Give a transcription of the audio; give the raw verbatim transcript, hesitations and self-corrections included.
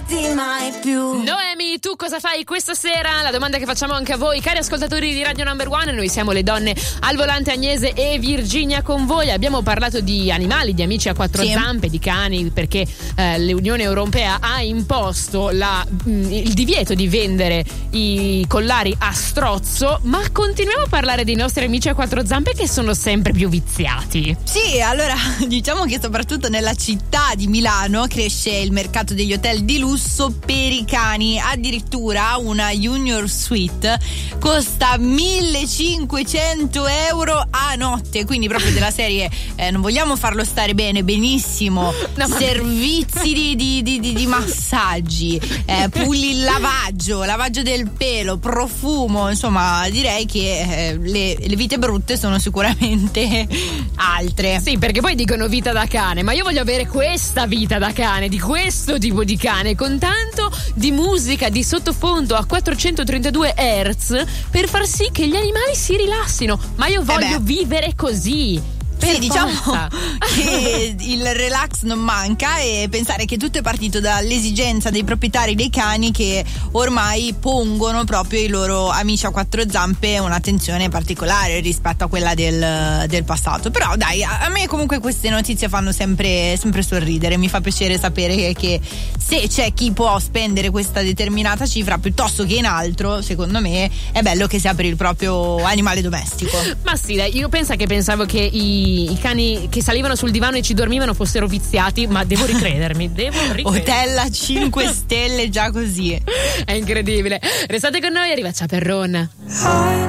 lasciarti mai più. Noemi, tu cosa fai questa sera? La domanda che facciamo anche a voi, cari ascoltatori di Radio Number One. Noi siamo le donne al volante, Agnese e Virginia con voi. Abbiamo parlato di animali, di amici a quattro sì. zampe, di cani, perché eh, l'Unione Europea ha imposto la, mh, il divieto di vendere i collari a strozzo, ma continuiamo a parlare dei nostri amici a quattro zampe che sono sempre più viziati. Sì, allora diciamo che soprattutto nella città di Milano cresce il mercato degli hotel di lusso per i cani. Addirittura una Junior Suite costa millecinquecento euro a notte, quindi proprio della serie eh, non vogliamo farlo stare bene, benissimo. No, ma... servizi di, di, di, di, di massaggi, eh, pulli, lavaggio, lavaggio del pelo, profumo, insomma direi che eh, le, le vite brutte sono sicuramente altre. Sì, perché poi dicono vita da cane, ma io voglio avere questa vita da cane, di questo tipo di cane, con tanto di musica di sottofondo a quattrocentotrentadue hertz per far sì che gli animali si rilassino. Ma io voglio eh vivere così. Per sì, diciamo forza. che il relax non manca, e pensare che tutto è partito dall'esigenza dei proprietari dei cani che ormai pongono proprio i loro amici a quattro zampe un'attenzione particolare rispetto a quella del, del passato. Però dai, a me comunque queste notizie fanno sempre, sempre sorridere. Mi fa piacere sapere che, che se c'è chi può spendere questa determinata cifra piuttosto che in altro, secondo me è bello che sia per il proprio animale domestico. Ma sì, dai, io penso che pensavo che i i cani che salivano sul divano e ci dormivano fossero viziati, ma devo ricredermi, devo ricredermi. Hotel a cinque stelle già così. È incredibile. Restate con noi, arriva Chaperron.